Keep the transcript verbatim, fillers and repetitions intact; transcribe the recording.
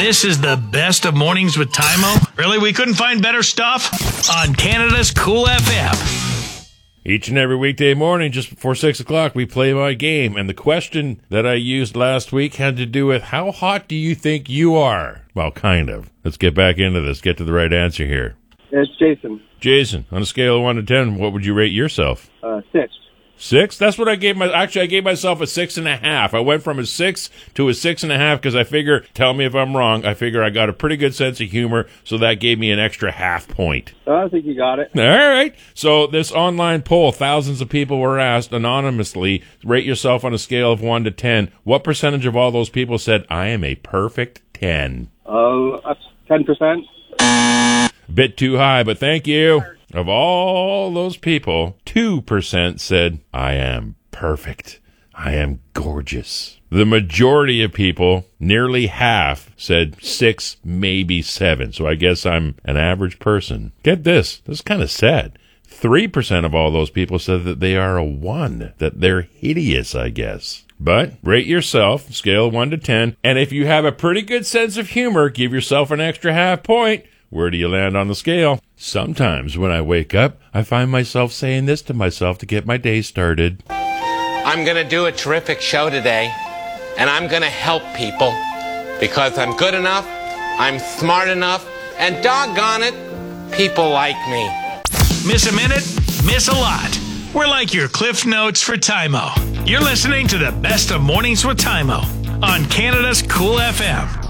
This is the best of Mornings with Tymo. Really, we couldn't find better stuff? On Canada's Cool F M. Each and every weekday morning, just before six o'clock, we play my game. And the question that I used last week had to do with, how hot do you think you are? Well, kind of. Let's get back into this. Get to the right answer here. It's Jason. Jason, on a scale of one to ten, what would you rate yourself? Uh, six. Six? That's what I gave my, actually I gave myself a six and a half. I went from a six to a six and a half because I figure, tell me if I'm wrong, I figure I got a pretty good sense of humor, so that gave me an extra half point. I think you got it. All right. So this online poll, thousands of people were asked anonymously, rate yourself on a scale of one to ten. What percentage of all those people said, I am a perfect ten? Uh, that's ten percent. A bit too high, but thank you. Of all those people, two percent said, I am perfect. I am gorgeous. The majority of people, nearly half, said six, maybe seven. So I guess I'm an average person. Get this. This is kind of sad. three percent of all those people said that they are a one, that they're hideous, I guess. But rate yourself, scale of one to ten. And if you have a pretty good sense of humor, give yourself an extra half point. Where do you land on the scale? Sometimes when I wake up, I find myself saying this to myself to get my day started. I'm going to do a terrific show today, and I'm going to help people because I'm good enough, I'm smart enough, and doggone it, people like me. Miss a minute? Miss a lot. We're like your Cliff Notes for Tymo. You're listening to the best of Mornings with Tymo on Canada's Cool F M.